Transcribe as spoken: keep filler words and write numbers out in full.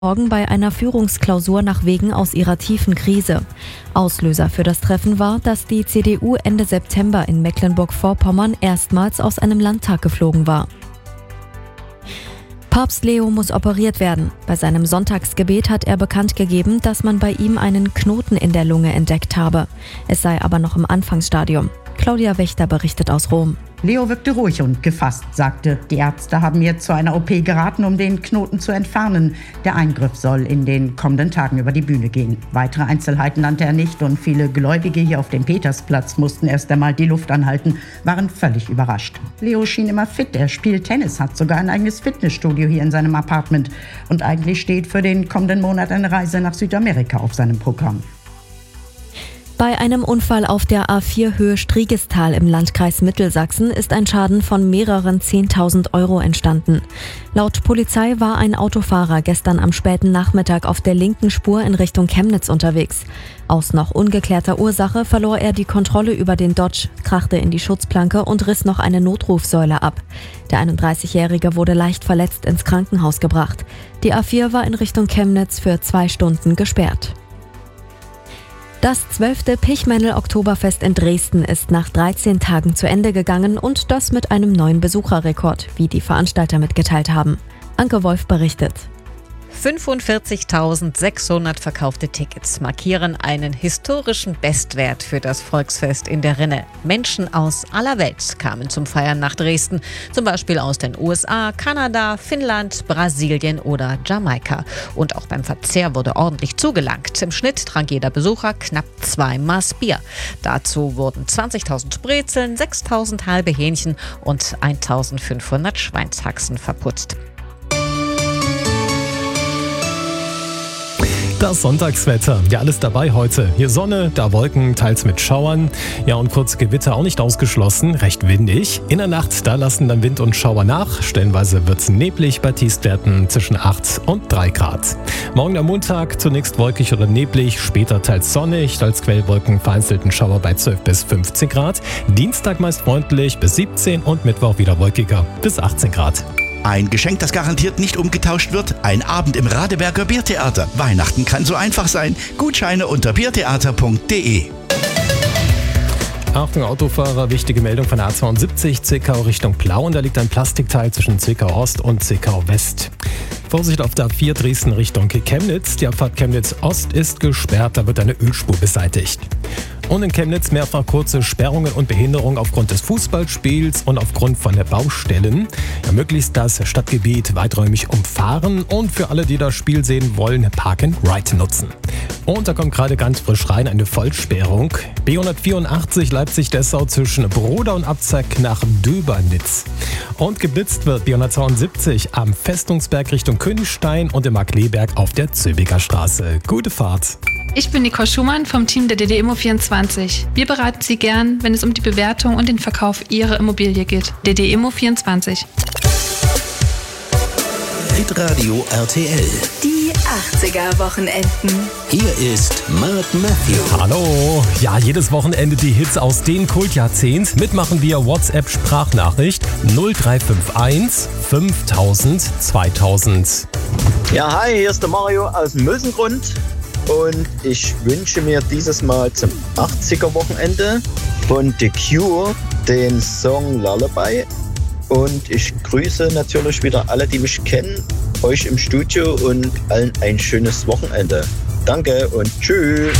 Morgen bei einer Führungsklausur nach Wegen aus ihrer tiefen Krise. Auslöser für das Treffen war, dass die C D U Ende September in Mecklenburg-Vorpommern erstmals aus einem Landtag geflogen war. Papst Leo muss operiert werden. Bei seinem Sonntagsgebet hat er bekannt gegeben, dass man bei ihm einen Knoten in der Lunge entdeckt habe. Es sei aber noch im Anfangsstadium. Claudia Wächter berichtet aus Rom. Leo wirkte ruhig und gefasst, sagte, die Ärzte haben jetzt zu einer O P geraten, um den Knoten zu entfernen. Der Eingriff soll in den kommenden Tagen über die Bühne gehen. Weitere Einzelheiten nannte er nicht und viele Gläubige hier auf dem Petersplatz mussten erst einmal die Luft anhalten, waren völlig überrascht. Leo schien immer fit, er spielt Tennis, hat sogar ein eigenes Fitnessstudio hier in seinem Apartment und eigentlich steht für den kommenden Monat eine Reise nach Südamerika auf seinem Programm. Bei einem Unfall auf der A vier Höhe Striegestal im Landkreis Mittelsachsen ist ein Schaden von mehreren zehntausend Euro entstanden. Laut Polizei war ein Autofahrer gestern am späten Nachmittag auf der linken Spur in Richtung Chemnitz unterwegs. Aus noch ungeklärter Ursache verlor er die Kontrolle über den Dodge, krachte in die Schutzplanke und riss noch eine Notrufsäule ab. Der einunddreißigjährige wurde leicht verletzt ins Krankenhaus gebracht. Die A vier war in Richtung Chemnitz für zwei Stunden gesperrt. Das zwölfte Pichmennel-Oktoberfest in Dresden ist nach dreizehn Tagen zu Ende gegangen und das mit einem neuen Besucherrekord, wie die Veranstalter mitgeteilt haben. Anke Wolf berichtet. fünfundvierzigtausendsechshundert verkaufte Tickets markieren einen historischen Bestwert für das Volksfest in der Rinne. Menschen aus aller Welt kamen zum Feiern nach Dresden, zum Beispiel aus den U S A, Kanada, Finnland, Brasilien oder Jamaika. Und auch beim Verzehr wurde ordentlich zugelangt. Im Schnitt trank jeder Besucher knapp zwei Maß Bier. Dazu wurden zwanzigtausend Brezeln, sechstausend halbe Hähnchen und eintausendfünfhundert Schweinshaxen verputzt. Das Sonntagswetter. Ja, alles dabei heute. Hier Sonne, da Wolken, teils mit Schauern. Ja, und kurz Gewitter auch nicht ausgeschlossen. Recht windig. In der Nacht, da lassen dann Wind und Schauer nach. Stellenweise wird's neblig bei Tiefstwerten zwischen acht und drei Grad. Morgen am Montag zunächst wolkig oder neblig, später teils sonnig. Als Quellwolken vereinzelten Schauer bei zwölf bis fünfzehn Grad. Dienstag meist freundlich bis siebzehn und Mittwoch wieder wolkiger bis achtzehn Grad. Ein Geschenk, das garantiert nicht umgetauscht wird. Ein Abend im Radeberger Biertheater. Weihnachten kann so einfach sein. Gutscheine unter biertheater punkt de. Achtung Autofahrer, wichtige Meldung von der A zweiundsiebzig, Zwickau Richtung Plauen. Da liegt ein Plastikteil zwischen Zwickau Ost und Zwickau West. Vorsicht auf der A vier Dresden Richtung Chemnitz. Die Abfahrt Chemnitz Ost ist gesperrt, da wird eine Ölspur beseitigt. Und in Chemnitz mehrfach kurze Sperrungen und Behinderungen aufgrund des Fußballspiels und aufgrund von der Baustellen. Ja, möglichst das Stadtgebiet weiträumig umfahren und für alle, die das Spiel sehen wollen, Park and Ride nutzen. Und da kommt gerade ganz frisch rein eine Vollsperrung. B hundertvierundachtzig Leipzig-Dessau zwischen Broda und Abzack nach Döbernitz. Und geblitzt wird B hundertzweiundsiebzig am Festungsberg Richtung Königstein und im Markleberg auf der Zülpicher Straße. Gute Fahrt! Ich bin Nicole Schumann vom Team der D D Immo vierundzwanzig. Wir beraten Sie gern, wenn es um die Bewertung und den Verkauf Ihrer Immobilie geht. D D Immo vierundzwanzig. Hitradio R T L. Die achtziger-Wochenenden. Hier ist Mark Matthew. Hallo! Ja, jedes Wochenende die Hits aus den Kultjahrzehnt. Mitmachen via WhatsApp-Sprachnachricht null drei fünf eins fünftausend zweitausend. Ja, hi, hier ist der Mario aus dem Mösengrund. Und ich wünsche mir dieses Mal zum achtziger-Wochenende von The Cure den Song Lullaby. Und ich grüße natürlich wieder alle, die mich kennen, euch im Studio und allen ein schönes Wochenende. Danke und tschüss.